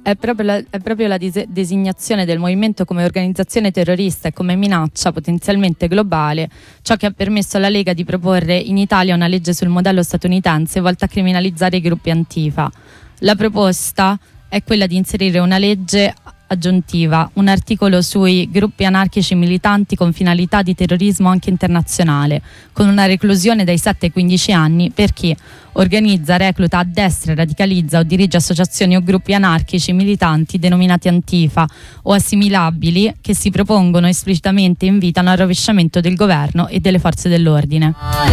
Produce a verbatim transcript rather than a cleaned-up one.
È proprio la, è proprio la dis- designazione del movimento come organizzazione terrorista e come minaccia potenzialmente globale ciò che ha permesso alla Lega di proporre in Italia una legge sul modello statunitense volta a criminalizzare i gruppi Antifa. La proposta è quella di inserire una legge aggiuntiva, un articolo sui gruppi anarchici militanti con finalità di terrorismo anche internazionale, con una reclusione dai sette ai quindici anni per chi organizza, recluta, addestra, radicalizza o dirige associazioni o gruppi anarchici militanti denominati Antifa o assimilabili che si propongono esplicitamente e invitano al rovesciamento del governo e delle forze dell'ordine.